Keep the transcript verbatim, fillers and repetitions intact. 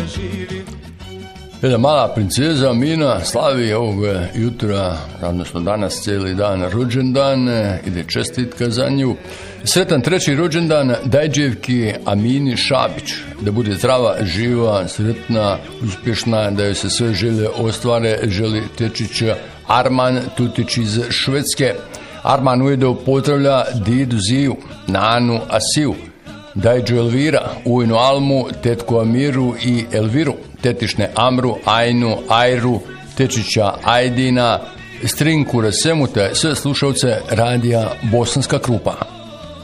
živi. Jedna mala princeza Mina slavi ovog jutra, odnosno danas cijeli dan rođendan, ide čestitka za nju. Sretan treći rođendan Dajđevki Amini Šabić, da bude zdrava, živa, sretna, uspješna, da joj se sve želje ostvare, želi tečić Arman Tutić iz Švedske. Arman ujedno pozdravlja didu Ziju, nanu Asiju, Dajđu Elvira, ujnu Almu, tetku Amiru i Elviru, tetišne Amru, Ajnu, Ajru, tečića Ajdina, Strinku Rasemuta, sve slušalce radija Bosanska Krupa.